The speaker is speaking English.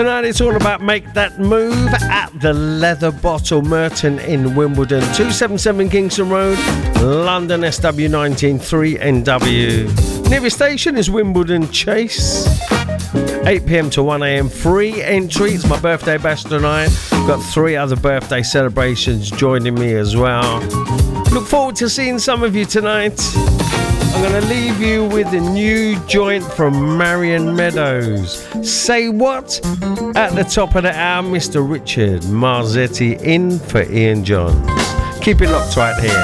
Tonight it's all about Make That Move at the Leather Bottle Merton in Wimbledon, 277 Kingston Road, London, SW19 3NW. Nearest station is Wimbledon Chase. 8 p.m. to 1 a.m. Free entry. It's my birthday bash tonight. Got 3 other birthday celebrations joining me as well. Look forward to seeing some of you tonight. I'm going to leave you with a new joint from Marion Meadows. Say What? At the top of the hour, Mr. Richard Marzetti in for Ian Johns. Keep it locked right here.